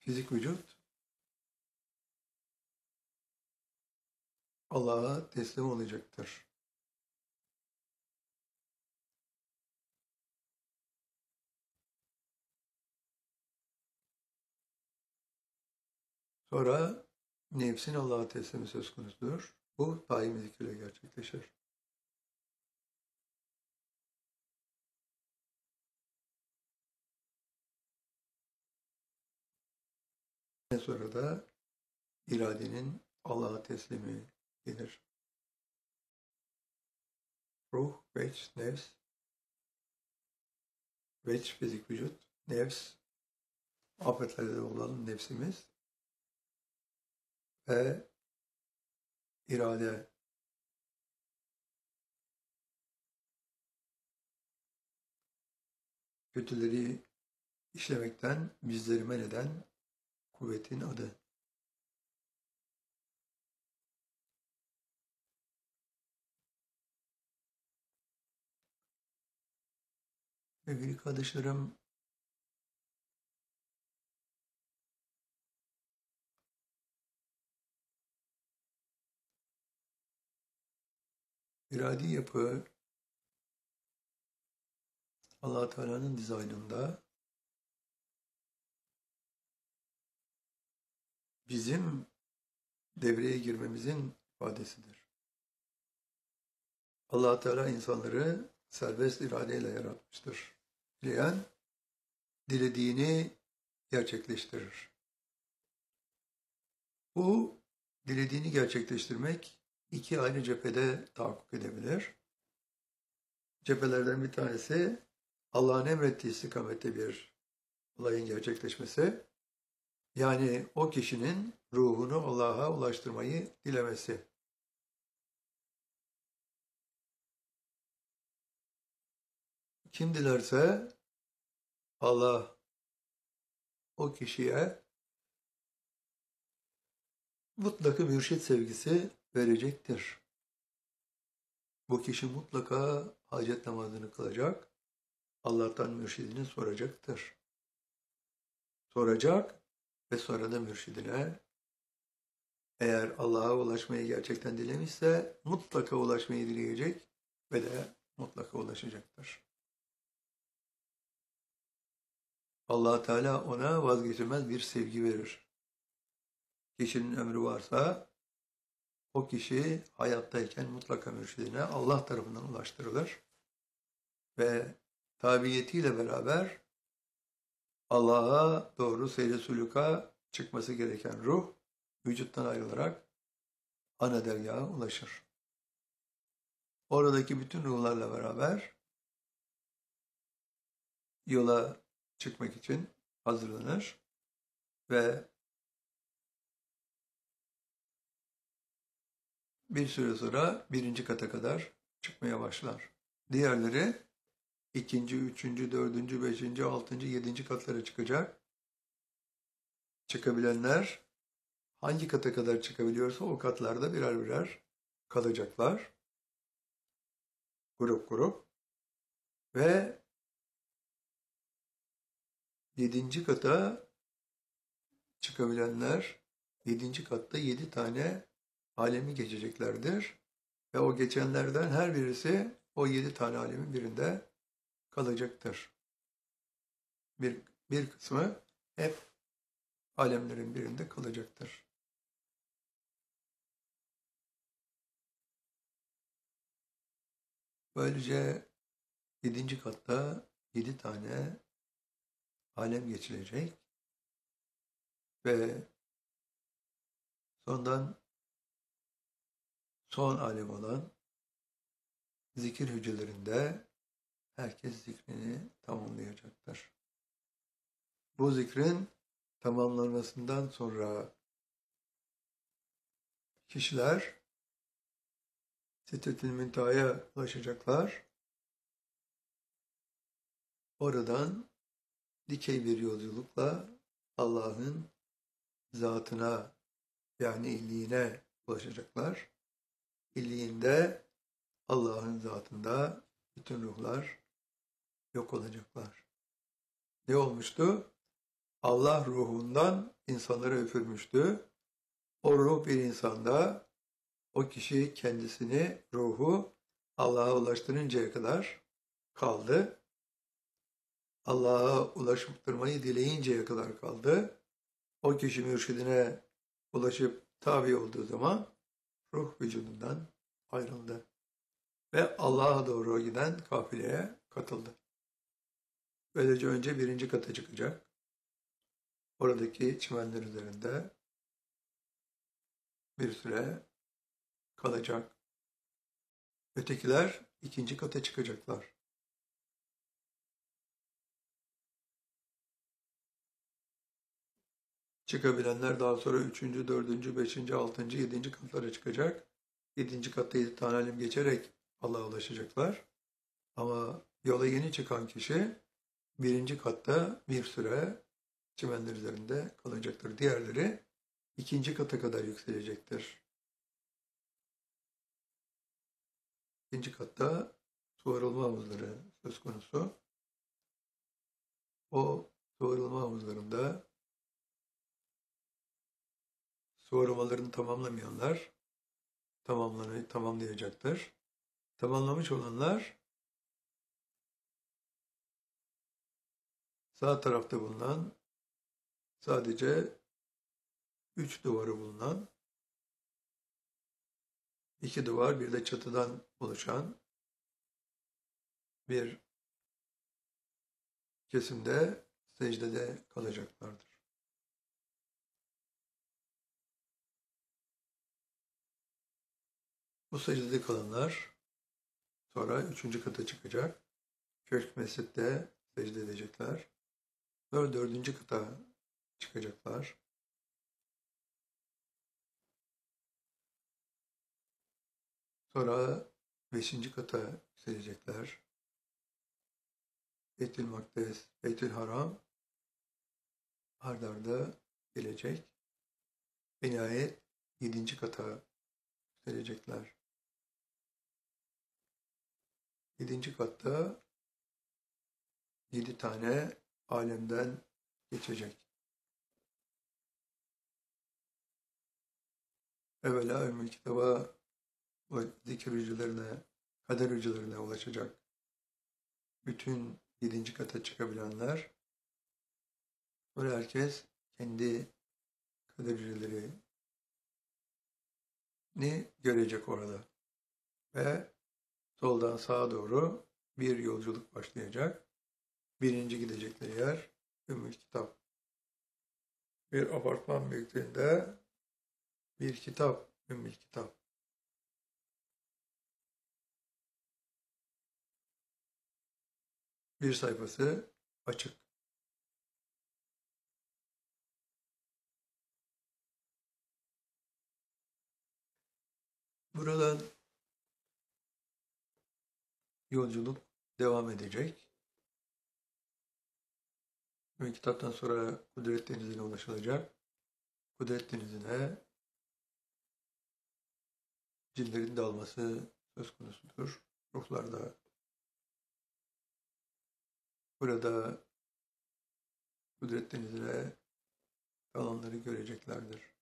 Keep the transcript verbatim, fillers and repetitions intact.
fizik vücut Allah'a teslim olacaktır. Sonra nefsin Allah'a teslimi söz konusudur. Bu daimi zikirle gerçekleşir. Sonra da iradenin Allah'a teslimi gelir. Ruh, veç, nefs, veç fizik vücut, nefs, afetlerde olan nefsimiz ve irade. Kötüleri işlemekten bizleri men eden kuvvetin adı. Sevgili kardeşlerim, iradi yapı Allah Teala'nın dizaynında bizim devreye girmemizin ifadesidir. Allah Teala insanları serbest iradeyle yaratmıştır. Dileyen dilediğini gerçekleştirir. Bu dilediğini gerçekleştirmek iki ayrı cephede tahakkuk edebilir. Cephelerden bir tanesi Allah'ın emrettiği istikamette bir olayın gerçekleşmesi. Yani o kişinin ruhunu Allah'a ulaştırmayı dilemesi. Kim dilerse Allah o kişiye mutlaka mürşit sevgisi verecektir. Bu kişi mutlaka hacet namazını kılacak, Allah'tan mürşidini soracaktır. Soracak ve sonra da mürşidine eğer Allah'a ulaşmayı gerçekten dilemişse mutlaka ulaşmayı dileyecek ve de mutlaka ulaşacaktır. Allah Teala ona vazgeçilmez bir sevgi verir. Kişinin ömrü varsa o kişi hayattayken mutlaka mürşidine Allah tarafından ulaştırılır ve tabiyetiyle beraber Allah'a doğru seyre suluka çıkması gereken ruh vücuttan ayrılarak ana dergaha ulaşır. Oradaki bütün ruhlarla beraber yola çıkmak için hazırlanır ve bir süre sonra birinci kata kadar çıkmaya başlar. Diğerleri ikinci, üçüncü, dördüncü, beşinci, altıncı, yedinci katlara çıkacak. Çıkabilenler hangi kata kadar çıkabiliyorsa o katlarda birer birer kalacaklar. Grup grup. Ve yedinci kata çıkabilenler yedinci katta yedi tane alemi geçeceklerdir. Ve o geçenlerden her birisi o yedi tane alemin birinde kalacaktır. Bir, bir kısmı hep alemlerin birinde kalacaktır. Böylece yedinci katta yedi tane alem geçilecek ve sondan son alem olan zikir hücrelerinde herkes zikrini tamamlayacaktır. Bu zikrin tamamlanmasından sonra kişiler Sidretül Münteha'ya ulaşacaklar. Oradan dikey bir yolculukla Allah'ın zatına yani illiğine ulaşacaklar. İlliğinde Allah'ın zatında bütün ruhlar yok olacaklar. Ne olmuştu? Allah ruhundan insanları üfürmüştü. O ruh bir insanda, o kişi kendisini, ruhu Allah'a ulaştırıncaya kadar kaldı. Allah'a ulaştırmayı dileyinceye kadar kaldı. O kişi mürşidine ulaşıp tabi olduğu zaman ruh vücudundan ayrıldı. Ve Allah'a doğru giden kafileye katıldı. Böylece önce birinci kata çıkacak. Oradaki çimenler üzerinde bir süre kalacak. Ötekiler ikinci kata çıkacaklar. Çıkabilenler daha sonra üçüncü, dördüncü, beşinci, altıncı, yedinci katlara çıkacak. Yedinci katta yedi tane alim geçerek Allah'a ulaşacaklar. Ama yola yeni çıkan kişi birinci katta bir süre çimenler üzerinde kalacaktır. Diğerleri ikinci kata kadar yükselecektir. İkinci katta su arılma havuzları söz konusu. O su arılma havuzlarında su aramalarını tamamlamayanlar tamamlanı tamamlayacaktır. Tamamlamış olanlar sağ tarafta bulunan sadece üç duvarı bulunan iki duvar bir de çatıdan oluşan bir kesimde secdede kalacaklardır. Bu secdede kalanlar sonra üçüncü kata çıkacak. Köşk mescitte secde edecekler. Sonra dördüncü kata çıkacaklar. Sonra beşinci kata yükselecekler. Beytül Makdes, Beytül Haram ard arda gelecek. Ve nihayet yedinci kata yükselecekler. Yedinci katta yedi tane alemden geçecek. Evvela Ümmü Kitap'a o zikir hücrelerine, kader hücrelerine ulaşacak. Bütün yedinci kata çıkabilenler, sonra herkes kendi kader hücrelerini görecek orada. Ve soldan sağa doğru bir yolculuk başlayacak. Birinci gidecekleri yer Ümmü Kitap. Bir apartman büyüklüğünde bir kitap, Ümmü Kitap. Bir sayfası açık. Buradan yolculuk devam edecek. Ümmü Kitap'tan sonra Kudret Denizi'ne ulaşılacak. Kudret Denizi'ne cinlerin dalması söz konusudur. Ruhlar da burada Kudret Denizi'ne dalanları göreceklerdir.